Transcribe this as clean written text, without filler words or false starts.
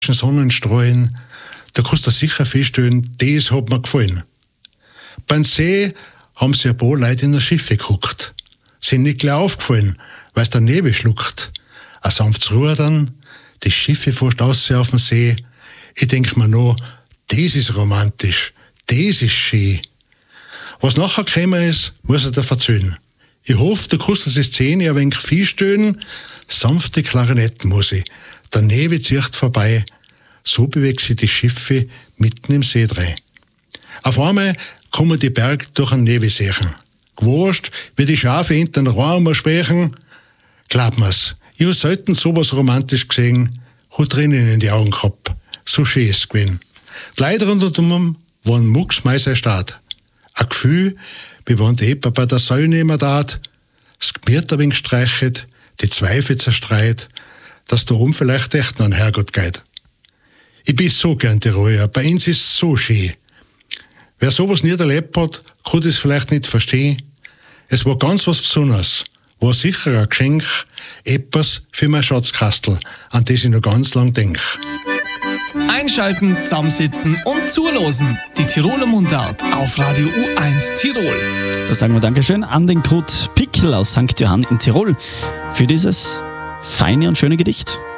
Sonnenstrahlen, da kannst du sicher feststellen, das hat mir gefallen. Beim See haben sich ein paar Leute in das Schiff geguckt. Sind nicht gleich aufgefallen, weil es der Nebel schluckt. Ein sanftes Rudern, die Schiffe fast raus auf dem See. Ich denk mir noch, das ist romantisch, das ist schön. Was nachher gekommen ist, muss ich dir erzählen. Ich hoffe, du kannst die Szene ein wenig feststellen. Sanfte Klarinettenmusik, der Nebel zieht vorbei. So bewegen sich die Schiffe mitten im See drei. Auf einmal kommen die Berge durch den Nebel sehen. Gewurscht, wie die Schafe hinter den Raum sprechen. Glaub mir's, ich habe selten sowas romantisch gesehen, hat Tränen in die Augen gehabt. So schön ist es gewesen. Die Leute rundherum waren mucksmeißerstaat. Ein Gefühl, wie wenn die Epa bei der Säule immer tat, das Gemüt ein wenig streichet, die Zweifel zerstreit, dass da oben vielleicht echt noch ein Herrgott geht. Ich bin so gern Tiroler, bei uns ist es so schön. Wer sowas nie erlebt hat, kann das vielleicht nicht verstehen. Es war ganz was Besonderes, war sicher ein Geschenk, etwas für mein Schatzkastel, an das ich noch ganz lang denke. Einschalten, zusammensitzen und zulosen. Die Tiroler Mundart auf Radio U1 Tirol. Da sagen wir Dankeschön an den Kurt Pickel aus St. Johann in Tirol für dieses feine und schöne Gedicht.